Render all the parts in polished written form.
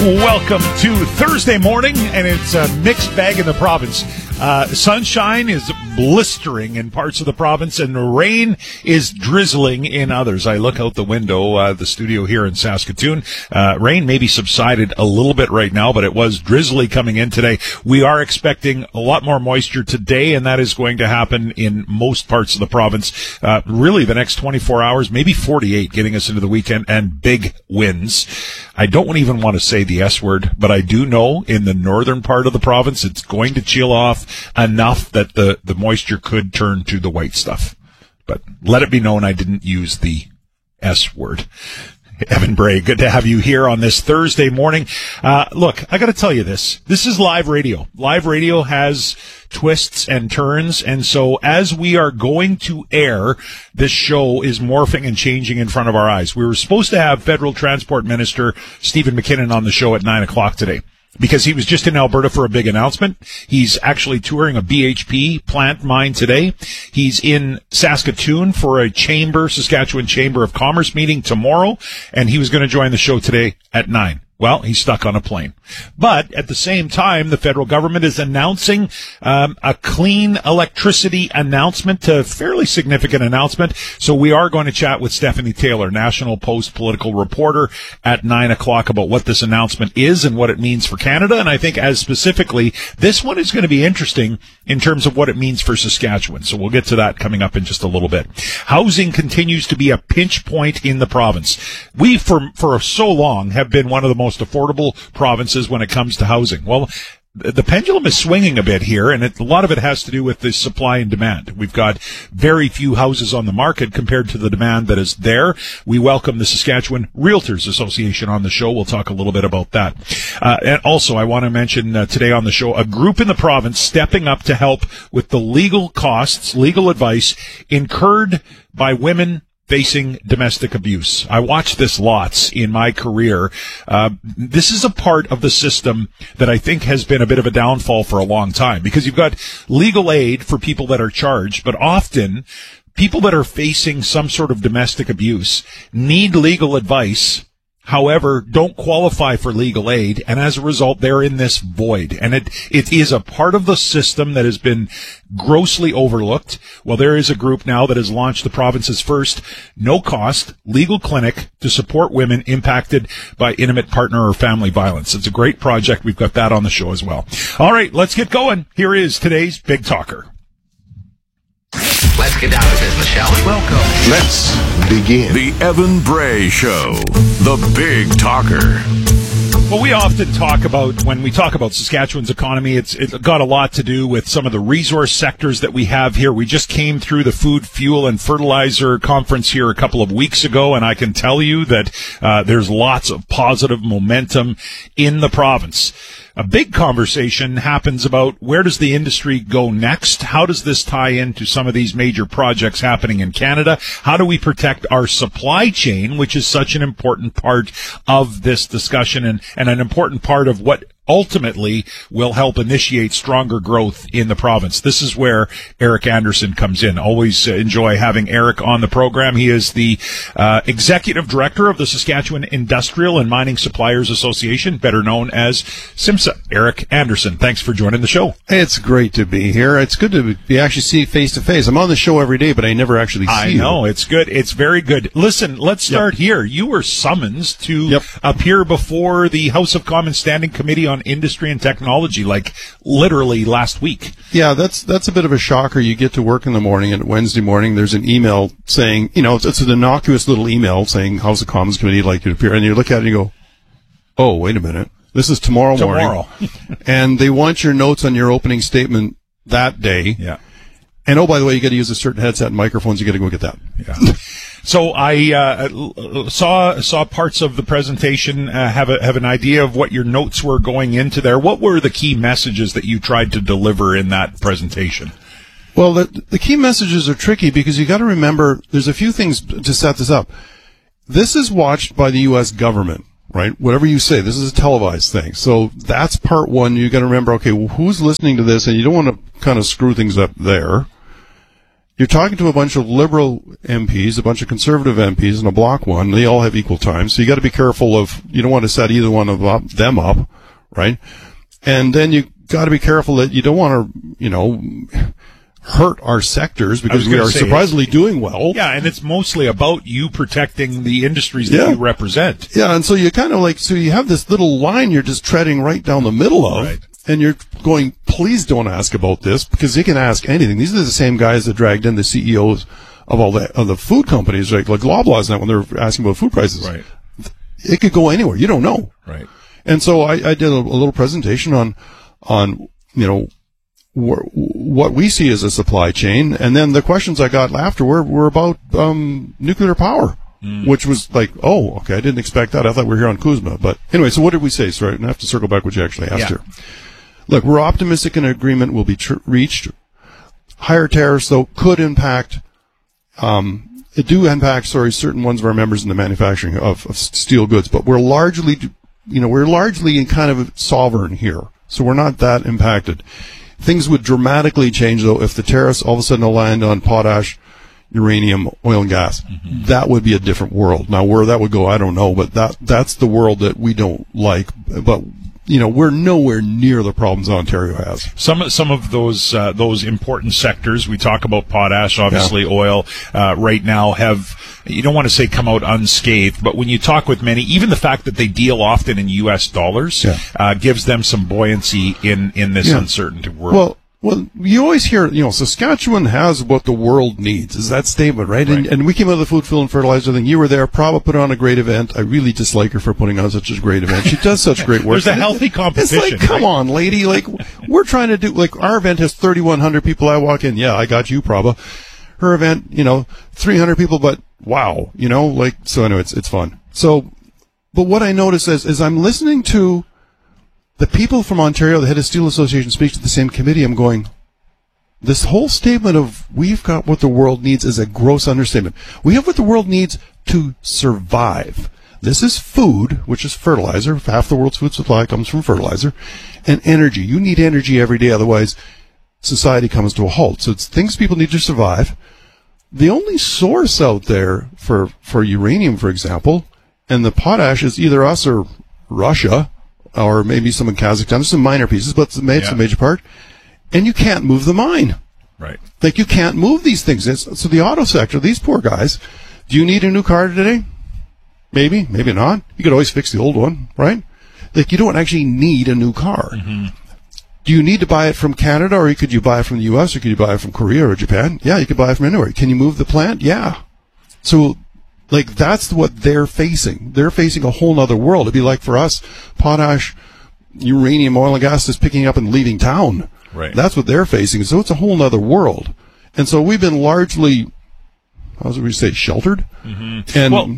Welcome to Thursday morning, and it's a mixed bag in the province. Sunshine is blistering in parts of the province, and rain is drizzling in others. I look out the window, the studio here in Saskatoon. Rain maybe subsided a little bit right now, but it was drizzly coming in today. We are expecting a lot more moisture today, and that is going to happen in most parts of the province. Really, the next 24 hours, maybe 48, getting us into the weekend, and big winds. I don't even want to say the S word, but I do know in the northern part of the province, it's going to chill off enough that the moisture could turn to the white stuff. But let it be known I didn't use the S word. Evan Bray, good to have you here on this Thursday morning. Look, I got to tell you this. This is live radio. Live radio has twists and turns, and so as we are going to air, this show is morphing and changing in front of our eyes. We were supposed to have Federal Transport Minister Stephen McKinnon on the show at 9 o'clock today, because he was just in Alberta for a big announcement. He's actually touring a BHP plant mine today. He's in Saskatoon for a Saskatchewan Chamber of Commerce meeting tomorrow, and he was going to join the show today at 9. Well, he's stuck on a plane. But at the same time, the federal government is announcing a clean electricity announcement, a fairly significant announcement. So we are going to chat with Stephanie Taylor, National Post political reporter, at 9 o'clock about what this announcement is and what it means for Canada. And I think as specifically, this one is going to be interesting in terms of what it means for Saskatchewan. So we'll get to that coming up in just a little bit. Housing continues to be a pinch point in the province. We, for so long, have been one of the most affordable provinces when it comes to housing. Well, the pendulum is swinging a bit here, and a lot of it has to do with the supply and demand. We've got very few houses on the market compared to the demand that is there. We welcome the Saskatchewan Realtors Association on the show. We'll talk a little bit about that. And also, I want to mention today on the show, a group in the province stepping up to help with the legal costs, legal advice incurred by women facing domestic abuse. I watched this lots in my career. This is a part of the system that I think has been a bit of a downfall for a long time, because you've got legal aid for people that are charged, but often people that are facing some sort of domestic abuse need legal advice, however, don't qualify for legal aid, and as a result, they're in this void. And it is a part of the system that has been grossly overlooked. Well, there is a group now that has launched the province's first no-cost legal clinic to support women impacted by intimate partner or family violence. It's a great project. We've got that on the show as well. All right, let's get going. Here is today's Big Talker. Let's get down to business, shall we? Welcome. Let's begin. The Evan Bray Show, the Big Talker. Well, we often talk about, when we talk about Saskatchewan's economy, it's got a lot to do with some of the resource sectors that we have here. We just came through the Food, Fuel, and Fertilizer Conference here a couple of weeks ago, and I can tell you that there's lots of positive momentum in the province. A big conversation happens about where does the industry go next? How does this tie into some of these major projects happening in Canada? How do we protect our supply chain, which is such an important part of this discussion and an important part of what ultimately will help initiate stronger growth in the province. This is where Eric Anderson comes in. Always enjoy having Eric on the program. He is the executive director of the Saskatchewan Industrial and Mining Suppliers Association, better known as SIMSA. Eric Anderson, thanks for joining the show. It's great to be here. It's good to be actually see face to face. I'm on the show every day, but I never actually see you. I know. It's good. It's very good. Listen, let's start here. You were summoned to appear before the House of Commons Standing Committee on Industry and Technology, like literally last week. Yeah, that's a bit of a shocker. You get to work in the morning, and Wednesday morning there's an email saying, it's an innocuous little email saying House of Commons Committee would like you to appear, and you look at it and you go, oh, wait a minute, this is tomorrow morning. And they want your notes on your opening statement that day. Yeah. And oh, by the way, you got to use a certain headset and microphones. You got to go get that. Yeah. So I saw parts of the presentation. Have an idea of what your notes were going into there. What were the key messages that you tried to deliver in that presentation? Well, the key messages are tricky because you got to remember there's a few things to set this up. This is watched by the U.S. government, right? Whatever you say, this is a televised thing. So that's part one. You got to remember, okay, well, who's listening to this? And you don't want to kind of screw things up there. You're talking to a bunch of liberal MPs, a bunch of conservative MPs, and a bloc one. They all have equal time, so you got to be careful of. You don't want to set either one of them up, right? And then you got to be careful that you don't want to, hurt our sectors because we are surprisingly doing well. Yeah, and it's mostly about you protecting the industries that you represent. Yeah, and so you kind of so you have this little line you're just treading right down the middle of, right. And you're going, please don't ask about this because they can ask anything. These are the same guys that dragged in the CEOs of all the food companies, like Loblaws now when they're asking about food prices. Right. It could go anywhere. You don't know. Right. And so I did a little presentation on what we see as a supply chain, and then the questions I got after were about nuclear power, which was like, oh, okay, I didn't expect that. I thought we were here on Kuzma. But anyway, so what did we say? So I have to circle back what you actually asked here. Look, we're optimistic an agreement will be reached. Higher tariffs, though, could impact, certain ones of our members in the manufacturing of steel goods, but we're largely in kind of sovereign here, so we're not that impacted. Things would dramatically change, though, if the tariffs all of a sudden land on potash, uranium, oil, and gas. Mm-hmm. That would be a different world. Now, where that would go, I don't know, but that's the world that we don't like. But we're nowhere near the problems Ontario has. Some of those important sectors we talk about, potash, obviously, oil, right now have, you don't want to say come out unscathed, but when you talk with many, even the fact that they deal often in U.S. dollars gives them some buoyancy in this uncertain world. Well, you always hear, Saskatchewan has what the world needs, is that statement, right? And we came out of the food, fuel, and fertilizer thing. You were there. Prabha put on a great event. I really dislike her for putting on such a great event. She does such great work. There's a healthy competition. It's like, come on, lady. Like, we're trying to do, our event has 3,100 people. I walk in. Yeah, I got you, Prabha. Her event, 300 people, but wow, so anyway, it's fun. So, but what I notice is I'm listening to the people from Ontario, the head of Steel Association, speaks to the same committee. I'm going, this whole statement of we've got what the world needs is a gross understatement. We have what the world needs to survive. This is food, which is fertilizer. Half the world's food supply comes from fertilizer. And energy. You need energy every day, otherwise society comes to a halt. So it's things people need to survive. The only source out there for uranium, for example, and the potash is either us or Russia, or maybe some in Kazakhstan. There's some minor pieces, but it's a major part. And you can't move the mine. Right. Like, you can't move these things. So the auto sector, these poor guys, do you need a new car today? Maybe, maybe not. You could always fix the old one, right? Like, you don't actually need a new car. Mm-hmm. Do you need to buy it from Canada, or could you buy it from the U.S., or could you buy it from Korea or Japan? Yeah, you could buy it from anywhere. Can you move the plant? Yeah. So, that's what they're facing. They're facing a whole other world. It'd be like for us, potash, uranium, oil, and gas is picking up and leaving town. Right. That's what they're facing. So it's a whole other world. And so we've been largely, how should we say, sheltered? Mm-hmm.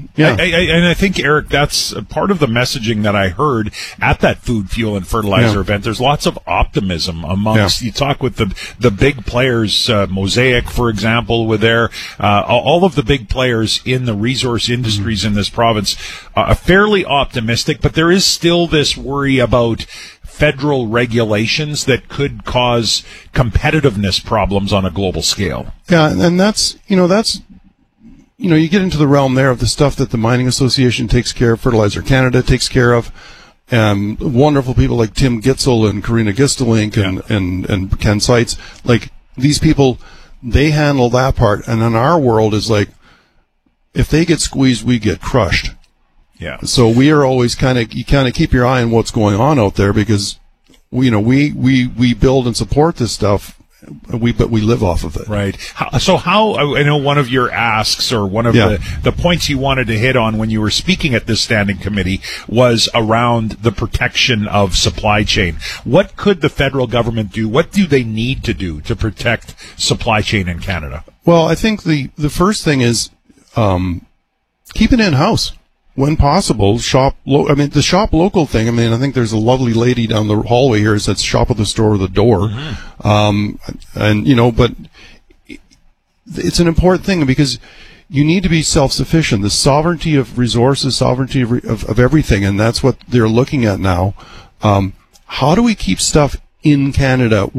And I think, Eric, that's part of the messaging that I heard at that food, fuel, and fertilizer event. There's lots of optimism amongst, you talk with the big players, Mosaic, for example, were there, all of the big players in the resource industries in this province are fairly optimistic, but there is still this worry about federal regulations that could cause competitiveness problems on a global scale. Yeah, and that's you get into the realm there of the stuff that the Mining Association takes care of, Fertilizer Canada takes care of, wonderful people like Tim Gitzel and Karina Gistelink and Ken Seitz. Like, these people, they handle that part, and in our world is like, if they get squeezed, we get crushed. Yeah. So we are always you keep your eye on what's going on out there, because we build and support this stuff. But we live off of it. Right. So I know one of your asks, or one of the points you wanted to hit on when you were speaking at this standing committee, was around the protection of supply chain. What could the federal government do? What do they need to do to protect supply chain in Canada? Well, I think the first thing is keep it in-house. When possible, the shop local thing. I think there's a lovely lady down the hallway here that says shop at the store or the door. Mm-hmm. But it's an important thing, because you need to be self-sufficient. The sovereignty of resources, sovereignty of everything, and that's what they're looking at now. How do we keep stuff in Canada